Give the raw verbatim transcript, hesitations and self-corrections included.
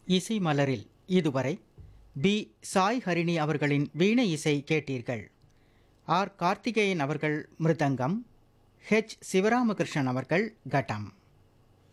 இசை மலரில் இதுவரை பி சாய் ஹரிணி அவர்களின் வீணை இசை கேட்டீர்கள். ஆர் கார்த்திகேயன் அவர்கள் மிருதங்கம், ஹெச் சிவராமகிருஷ்ணன் அவர்கள் கட்டம்.